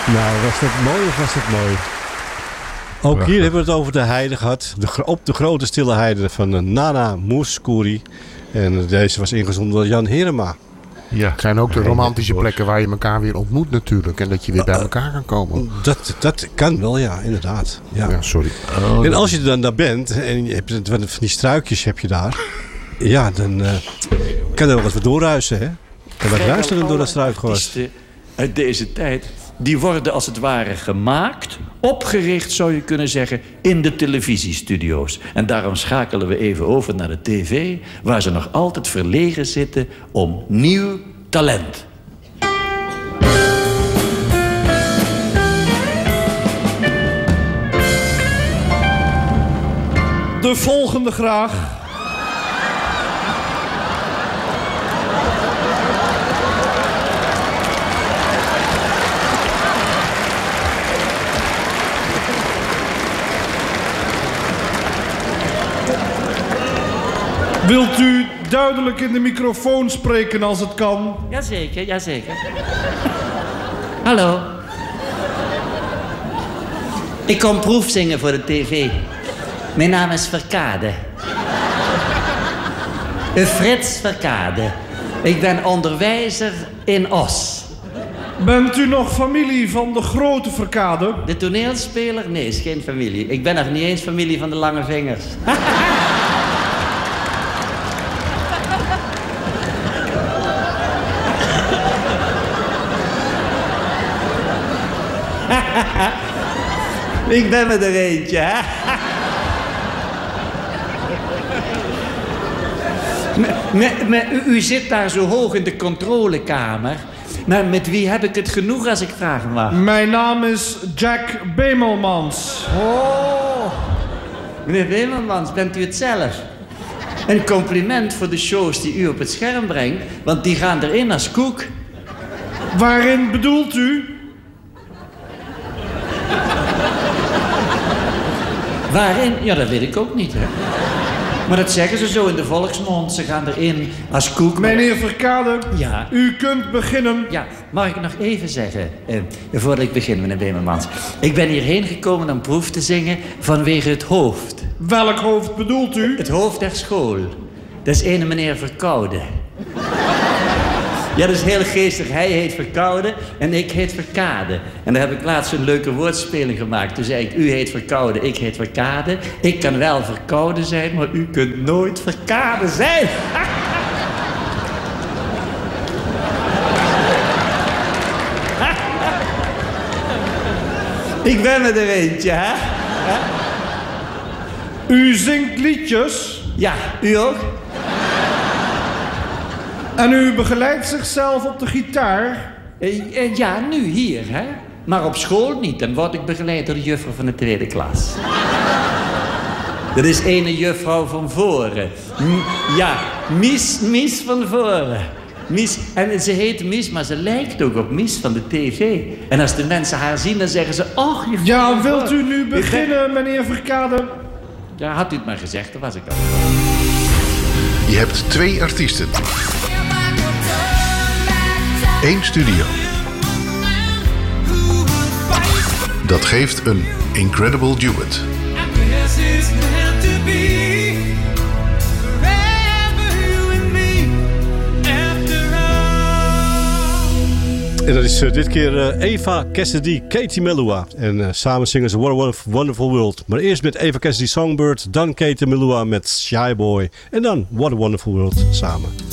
Nou, was dat mooi of was dat mooi? Ook Prachtig. hier hebben we het over de heide gehad. Op de grote stille heide van Nana Mouskouri. En deze was ingezonden door Jan Herema. Ja. Het zijn ook de romantische plekken waar je elkaar weer ontmoet natuurlijk. En dat je weer bij elkaar kan komen. Dat kan wel, ja, inderdaad. Ja. Ja, sorry. En als je er dan daar bent en je hebt van die struikjes heb je daar. Ja, dan kan er wel wat doorruisen, hè? Kan wat ruisen door dat struikgewas. Artiesten uit deze tijd, die worden als het ware gemaakt, opgericht zou je kunnen zeggen, in de televisiestudio's. En daarom schakelen we even over naar de tv, waar ze nog altijd verlegen zitten om nieuw talent. De volgende graag. Wilt u duidelijk in de microfoon spreken als het kan? Jazeker, jazeker. Hallo. Ik kom proefzingen voor de tv. Mijn naam is Verkade. Frits Verkade. Ik ben onderwijzer in Os. Bent u nog familie van de grote Verkade? De toneelspeler? Nee, is geen familie. Ik ben nog niet eens familie van de lange vingers. Ik ben me er eentje, hè? U zit daar zo hoog in de controlekamer. Maar met wie heb ik het genoeg als ik vragen mag? Mijn naam is Jack Bemelmans. Oh, meneer Bemelmans, bent u het zelf? Een compliment voor de shows die u op het scherm brengt, want die gaan erin als koek. Waarin bedoelt u? Waarin? Ja, dat weet ik ook niet, hè. Maar dat zeggen ze zo in de volksmond. Ze gaan erin als koek. Meneer Verkade, ja. U kunt beginnen. Ja, mag ik nog even zeggen, voordat ik begin, meneer Bemelmans. Ik ben hierheen gekomen om proef te zingen vanwege het hoofd. Welk hoofd bedoelt u? Het hoofd der school. Dat is ene meneer Verkoude. Ja, dat is heel geestig. Hij heet Verkoude en ik heet Verkade. En daar heb ik laatst een leuke woordspeling gemaakt. Toen zei ik, u heet Verkoude, ik heet Verkade. Ik kan wel verkouden zijn, maar u kunt nooit Verkade zijn. Ik ben me er eentje, hè? U zingt liedjes? Ja, u ook? En u begeleidt zichzelf op de gitaar? Ja, nu hier, hè? Maar op school niet. Dan word ik begeleid door de juffrouw van de tweede klas. Dat is ene juffrouw van voren. Ja, Mies van voren. Mies, en ze heet Mies, maar ze lijkt ook op Mies van de tv. En als de mensen haar zien, dan zeggen ze... Och, juffrouw. Ja, wilt u nu beginnen, meneer Verkade? Ja, had u het maar gezegd, dan was ik al. Je hebt 2 artiesten. 1 studio. Dat geeft een incredible duet. En dat is dit keer Eva Cassidy, Katie Melua. En samen zingen ze What a Wonderful World. Maar eerst met Eva Cassidy Songbird, dan Katie Melua met Shy Boy. En dan What a Wonderful World samen.